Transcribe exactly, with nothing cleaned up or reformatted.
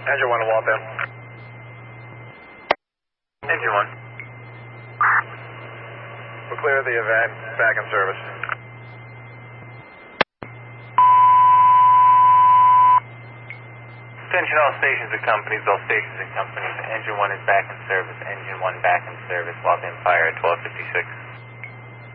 Engine one to Waltham. Engine one. We'll clear the event, back in service. Attention all stations and companies, all stations and companies. Engine one is back in service. Engine one back in service. Waltham Fire at twelve fifty-six.